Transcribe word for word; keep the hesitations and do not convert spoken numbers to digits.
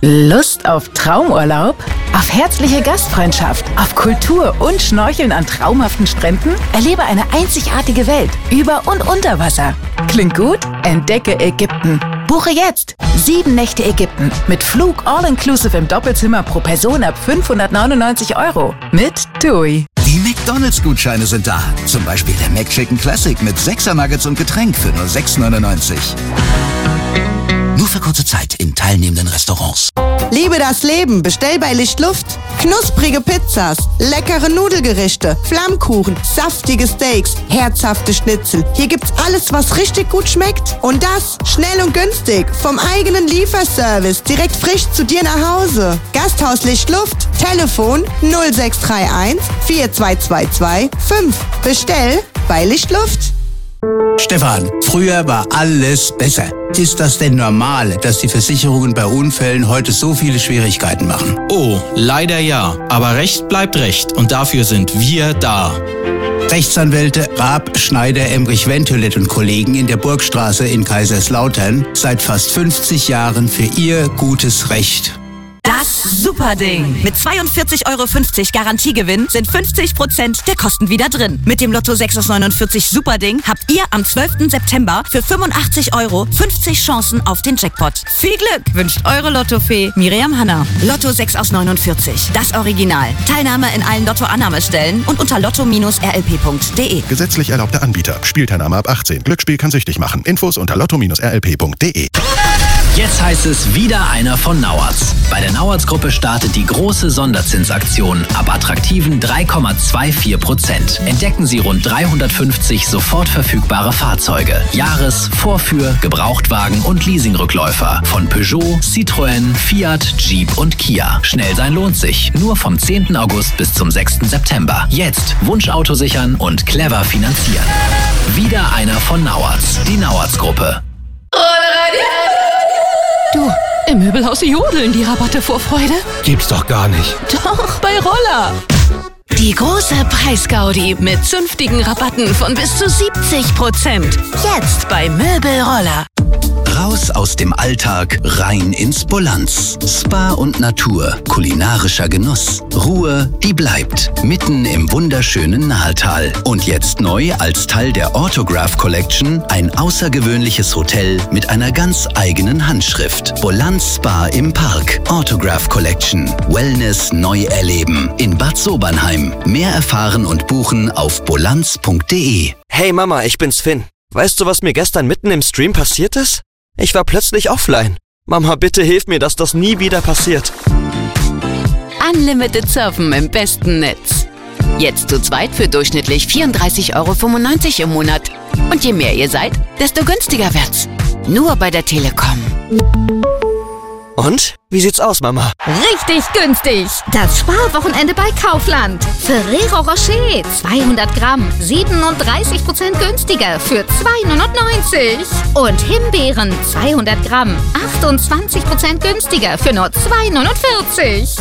Lust auf Traumurlaub? Auf herzliche Gastfreundschaft? Auf Kultur und Schnorcheln an traumhaften Stränden? Erlebe eine einzigartige Welt über und unter Wasser. Klingt gut? Entdecke Ägypten. Buche jetzt sieben Nächte Ägypten mit Flug all-inclusive im Doppelzimmer pro Person ab fünfhundertneunundneunzig Euro mit TUI. Die McDonalds-Gutscheine sind da. Zum Beispiel der McChicken Classic mit sechser Nuggets und Getränk für nur sechs neunundneunzig. Nur für kurze Zeit in teilnehmenden Restaurants. Liebe das Leben, bestell bei Lichtluft. Knusprige Pizzas, leckere Nudelgerichte, Flammkuchen, saftige Steaks, herzhafte Schnitzel. Hier gibt's alles, was richtig gut schmeckt. Und das schnell und günstig vom eigenen Lieferservice, direkt frisch zu dir nach Hause. Gasthaus Lichtluft, Telefon null sechs drei eins vier zwei zwei zwei fünf. Bestell bei Lichtluft. Stefan, früher war alles besser. Ist das denn normal, dass die Versicherungen bei Unfällen heute so viele Schwierigkeiten machen? Oh, leider ja. Aber Recht bleibt Recht und dafür sind wir da. Rechtsanwälte Raab, Schneider, Emrich, Ventolet und Kollegen in der Burgstraße in Kaiserslautern seit fast fünfzig Jahren für ihr gutes Recht. Das Superding. Mit zweiundvierzig Euro fünfzig Garantiegewinn sind fünfzig Prozent der Kosten wieder drin. Mit dem Lotto sechs aus neunundvierzig Superding habt ihr am zwölften September für fünfundachtzig Euro fünfzig Chancen auf den Jackpot. Viel Glück wünscht eure Lottofee Miriam Hanna. Lotto sechs aus neunundvierzig. Das Original. Teilnahme in allen Lotto-Annahmestellen und unter lotto Bindestrich r l p punkt d e. Gesetzlich erlaubter Anbieter. Spielteilnahme ab achtzehn. Glücksspiel kann süchtig machen. Infos unter lotto Bindestrich r l p punkt d e. Jetzt heißt es wieder einer von Nauertz. Bei der Nauertz-Gruppe startet die große Sonderzinsaktion ab attraktiven drei Komma vierundzwanzig Prozent. Entdecken Sie rund dreihundertfünfzig sofort verfügbare Fahrzeuge. Jahres-, Vorführ-, Gebrauchtwagen und Leasingrückläufer von Peugeot, Citroën, Fiat, Jeep und Kia. Schnell sein lohnt sich. Nur vom zehnten August bis zum sechsten September. Jetzt Wunschauto sichern und clever finanzieren. Wieder einer von Nauertz. Die Nauertz-Gruppe. Du, im Möbelhaus jodeln die Rabatte vor Freude. Gibt's doch gar nicht. Doch, bei Roller. Die große Preisgaudi mit zünftigen Rabatten von bis zu siebzig Prozent. Jetzt bei Möbelroller. Raus aus dem Alltag, rein ins Bolanz. Spa und Natur, kulinarischer Genuss. Ruhe, die bleibt. Mitten im wunderschönen Nahetal. Und jetzt neu als Teil der Autograph Collection ein außergewöhnliches Hotel mit einer ganz eigenen Handschrift. Bolanz Spa im Park. Autograph Collection. Wellness neu erleben. In Bad Sobernheim. Mehr erfahren und buchen auf bolanz punkt d e. Hey Mama, ich bin's Finn. Weißt du, was mir gestern mitten im Stream passiert ist? Ich war plötzlich offline. Mama, bitte hilf mir, dass das nie wieder passiert. Unlimited Surfen im besten Netz. Jetzt zu zweit für durchschnittlich vierunddreißig Euro fünfundneunzig im Monat. Und je mehr ihr seid, desto günstiger wird's. Nur bei der Telekom. Und? Wie sieht's aus, Mama? Richtig günstig! Das Sparwochenende bei Kaufland. Ferrero Rocher zweihundert Gramm, siebenunddreißig Prozent günstiger für zwei neunundneunzig. Und Himbeeren zweihundert Gramm, achtundzwanzig Prozent günstiger für nur zwei neunundvierzig.